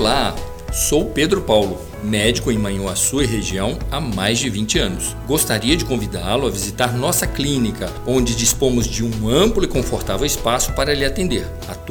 Olá, sou Pedro Paulo, médico em Manhuaçu e região há mais de 20 anos. Gostaria de convidá-lo a visitar nossa clínica, onde dispomos de um amplo e confortável espaço para lhe atender.